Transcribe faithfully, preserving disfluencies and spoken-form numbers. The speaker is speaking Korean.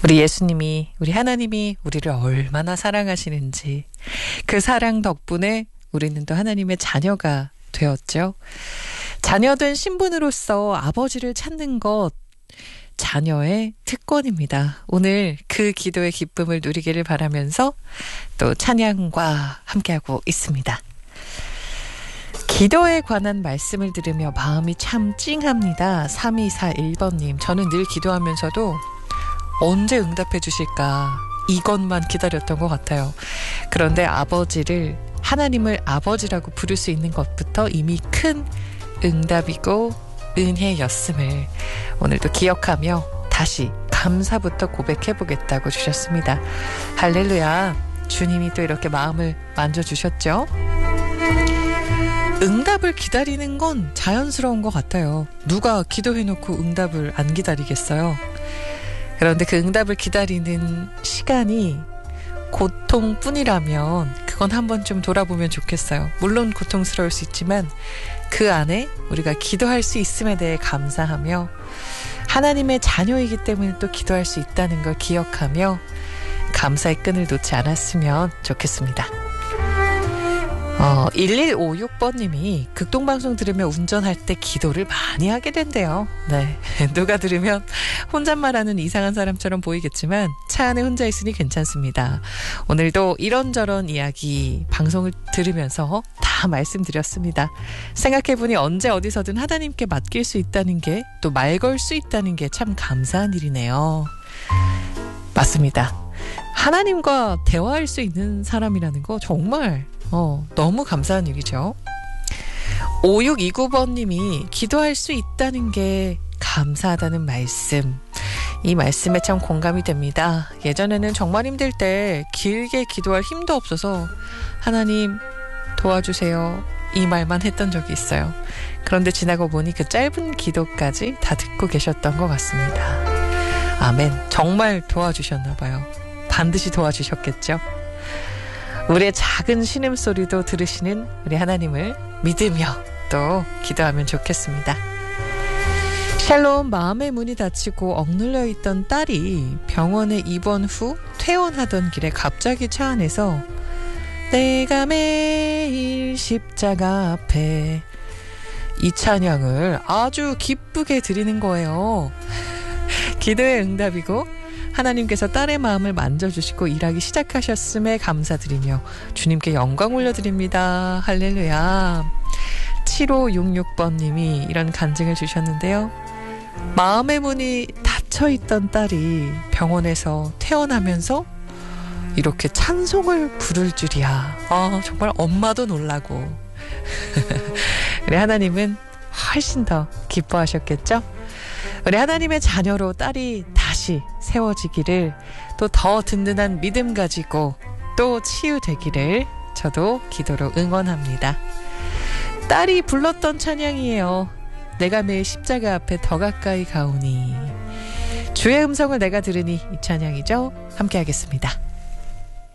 우리 예수님이, 우리 하나님이 우리를 얼마나 사랑하시는지, 그 사랑 덕분에 우리는 또 하나님의 자녀가 되었죠. 자녀된 신분으로서 아버지를 찾는 것, 자녀의 특권입니다. 오늘 그 기도의 기쁨을 누리기를 바라면서 또 찬양과 함께하고 있습니다. 기도에 관한 말씀을 들으며 마음이 참 찡합니다. 삼이사일 번님, 저는 늘 기도하면서도 언제 응답해 주실까 이것만 기다렸던 것 같아요. 그런데 아버지를, 하나님을 아버지라고 부를 수 있는 것부터 이미 큰 응답이고 은혜였음을 오늘도 기억하며 다시 감사부터 고백해보겠다고 주셨습니다. 할렐루야. 주님이 또 이렇게 마음을 만져주셨죠. 응답을 기다리는 건 자연스러운 것 같아요. 누가 기도해놓고 응답을 안 기다리겠어요. 그런데 그 응답을 기다리는 시간이 고통뿐이라면 그건 한번 좀 돌아보면 좋겠어요. 물론 고통스러울 수 있지만 그 안에 우리가 기도할 수 있음에 대해 감사하며 하나님의 자녀이기 때문에 또 기도할 수 있다는 걸 기억하며 감사의 끈을 놓지 않았으면 좋겠습니다. 어, 일일오육 번님이 극동방송 들으며 운전할 때 기도를 많이 하게 된대요. 네, 누가 들으면 혼잣말하는 이상한 사람처럼 보이겠지만 차 안에 혼자 있으니 괜찮습니다. 오늘도 이런저런 이야기 방송을 들으면서 다 말씀드렸습니다. 생각해보니 언제 어디서든 하나님께 맡길 수 있다는 게, 또 말 걸 수 있다는 게 참 감사한 일이네요. 맞습니다. 하나님과 대화할 수 있는 사람이라는 거 정말 어, 너무 감사한 일이죠. 오육이구 번님이 기도할 수 있다는 게 감사하다는 말씀, 이 말씀에 참 공감이 됩니다. 예전에는 정말 힘들 때 길게 기도할 힘도 없어서 하나님 도와주세요 이 말만 했던 적이 있어요. 그런데 지나고 보니 그 짧은 기도까지 다 듣고 계셨던 것 같습니다. 아멘. 정말 도와주셨나 봐요. 반드시 도와주셨겠죠. 우리의 작은 신음소리도 들으시는 우리 하나님을 믿으며 또 기도하면 좋겠습니다. 샬롬, 마음의 문이 닫히고 억눌려 있던 딸이 병원에 입원 후 퇴원하던 길에 갑자기 차 안에서 내가 매일 십자가 앞에, 이 찬양을 아주 기쁘게 드리는 거예요. 기도의 응답이고 하나님께서 딸의 마음을 만져주시고 일하기 시작하셨음에 감사드리며 주님께 영광 올려드립니다. 할렐루야. 칠오육육 번님이 이런 간증을 주셨는데요. 마음의 문이 닫혀있던 딸이 병원에서 퇴원하면서 이렇게 찬송을 부를 줄이야. 아, 정말 엄마도 놀라고. 우리 하나님은 훨씬 더 기뻐하셨겠죠? 우리 하나님의 자녀로 딸이 다시 세워지기를, 또 더 든든한 믿음 가지고 또 치유되기를 저도 기도로 응원합니다. 딸이 불렀던 찬양이에요. 내가 매일 십자가 앞에 더 가까이 가오니. 주의 음성을 내가 들으니, 이 찬양이죠. 함께 하겠습니다.